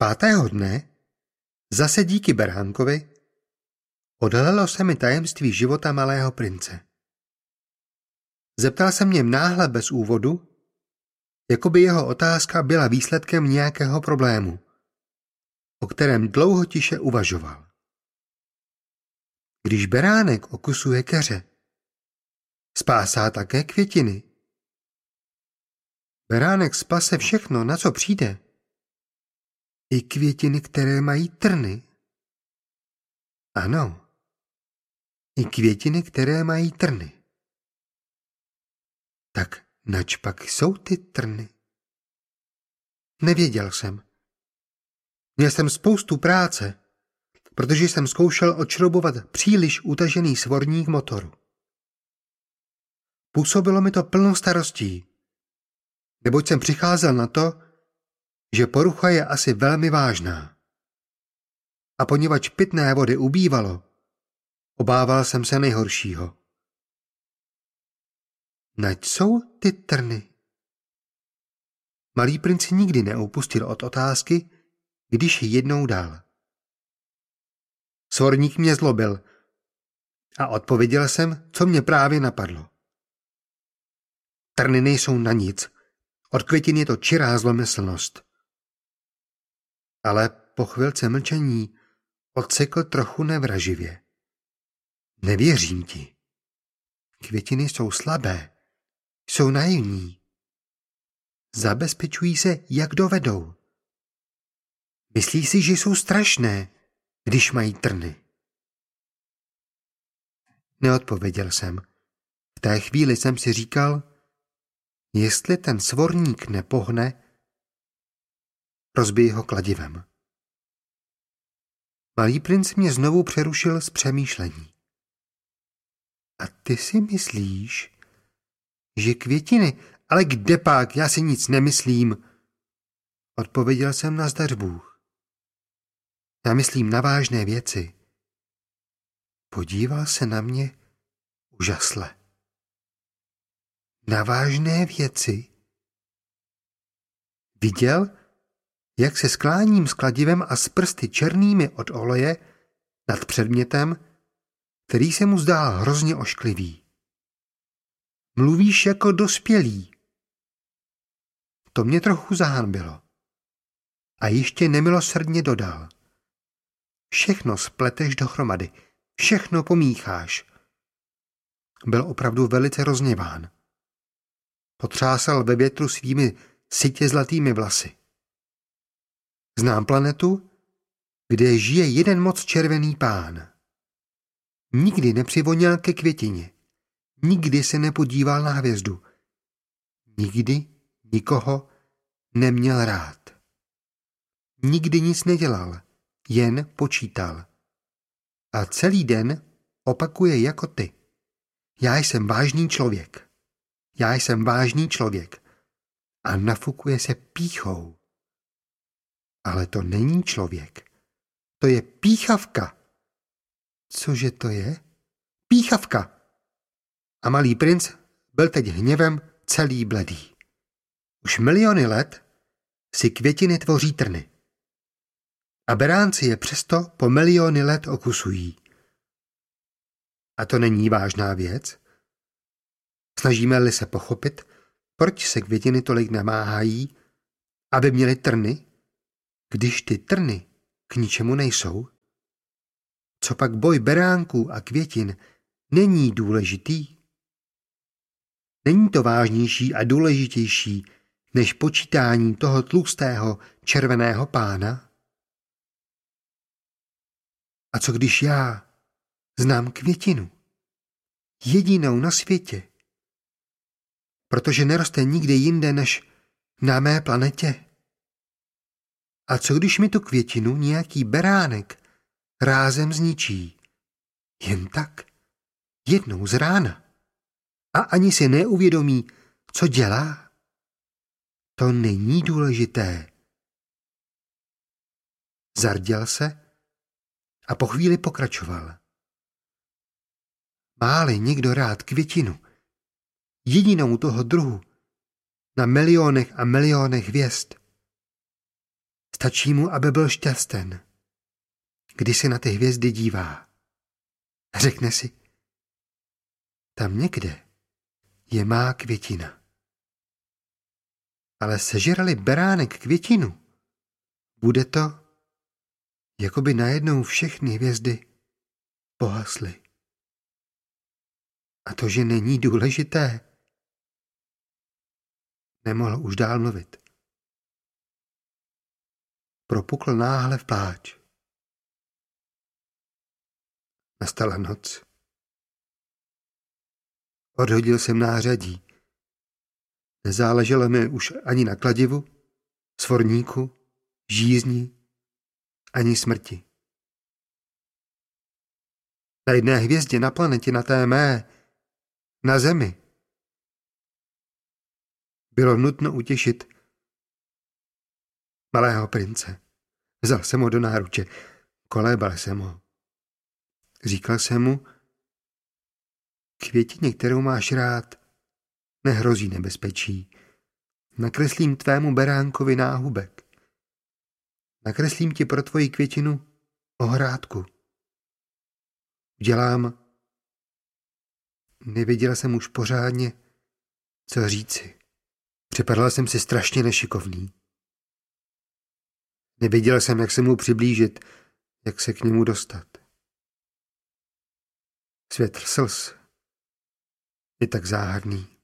5. dne, zase díky beránkovi, odhalilo se mi tajemství života malého prince. Zeptal se mě náhle bez úvodu, jako by jeho otázka byla výsledkem nějakého problému, o kterém dlouho tiše uvažoval. Když beránek okusuje keře, spásá také květiny. Beránek spase všechno, na co přijde. I květiny, které mají trny. Ano, i květiny, které mají trny. Tak nač pak jsou ty trny? Nevěděl jsem. Měl jsem spoustu práce, protože jsem zkoušel odšroubovat příliš utažený svorník motoru. Působilo mi to plnou starostí, neboť jsem přicházel na to, že porucha je asi velmi vážná. A poněvadž pitné vody ubývalo, obával jsem se nejhoršího. Nač jsou ty trny? Malý princ nikdy neupustil od otázky, když ji jednou dal. Svorník mě zlobil a odpověděl jsem, co mě právě napadlo. Trny nejsou na nic, od květin je to čirá zlomyslnost. Ale po chvilce mlčení odsekl trochu nevraživě. Nevěřím ti. Květiny jsou slabé, jsou naivní. Zabezpečují se, jak dovedou. Myslí si, že jsou strašné, když mají trny. Neodpověděl jsem. V té chvíli jsem si říkal, jestli ten svorník nepohne, rozbij ho kladivem. Malý princ mě znovu přerušil z přemýšlení. A ty si myslíš, že květiny, ale kde pak, já si nic nemyslím. Odpověděl jsem na zdař Bůh. Já myslím na vážné věci. Podíval se na mě úžasle. Na vážné věci? Viděl, jak se skláním s kladivem a s prsty černými od oleje nad předmětem, který se mu zdál hrozně ošklivý. Mluvíš jako dospělý. To mě trochu zahanbilo. A ještě nemilosrdně dodal. Všechno spleteš dohromady, všechno pomícháš. Byl opravdu velice rozněván. Potřásal ve větru svými sytě zlatými vlasy. Znám planetu, kde žije jeden moc červený pán. Nikdy nepřivoněl ke květině. Nikdy se nepodíval na hvězdu. Nikdy nikoho neměl rád. Nikdy nic nedělal, jen počítal. A celý den opakuje jako ty. Já jsem vážný člověk. Já jsem vážný člověk. A nafukuje se pýchou. Ale to není člověk. To je píchavka. Cože to je? Píchavka. A malý princ byl teď hněvem celý bledý. Už miliony let si květiny tvoří trny. A beránci je přesto po miliony let okusují. A to není vážná věc? Snažíme-li se pochopit, proč se květiny tolik namáhají, aby měly trny, když ty trny k ničemu nejsou? Co pak boj beránků a květin není důležitý? Není to vážnější a důležitější než počítání toho tlustého červeného pána? A co když já znám květinu? Jedinou na světě. Protože neroste nikde jinde než na mé planetě. A co když mi tu květinu nějaký beránek rázem zničí? Jen tak, jednou z rána. A ani si neuvědomí, co dělá? To není důležité. Zarděl se a po chvíli pokračoval. Má-li někdo rád květinu, jedinou toho druhu, na milionech a milionech hvězd, Stačí mu, aby byl šťasten, když se na ty hvězdy dívá. Řekne si, tam někde je má květina. Ale sežrali beránek květinu, bude to, jako by najednou všechny hvězdy pohasly. A to, že není důležité, nemohl už dál mluvit. Propukl náhle v pláč. Nastala noc. Odhodil jsem nářadí. Nezáleželo mi už ani na kladivu, svorníku, žízni, ani smrti. Na jedné hvězdě na planetě, na té mé, na Zemi, bylo nutno utěšit malého prince. Vzal jsem ho do náruče, kolébal jsem ho. Říkal jsem mu, květině, kterou máš rád, nehrozí nebezpečí. Nakreslím tvému beránkovi náhubek. Nakreslím ti pro tvoji květinu ohrádku. Udělám. Nevěděla jsem už pořádně, co říci. Připadal jsem si strašně nešikovný. Nevěděl jsem, jak se mu přiblížit, jak se k němu dostat. Svět slz je tak záhadný.